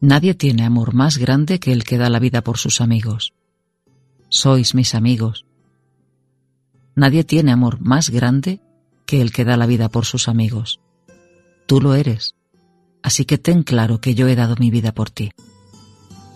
Nadie tiene amor más grande que el que da la vida por sus amigos. Sois mis amigos. Nadie tiene amor más grande que el que da la vida por sus amigos. Tú lo eres, así que ten claro que yo he dado mi vida por ti.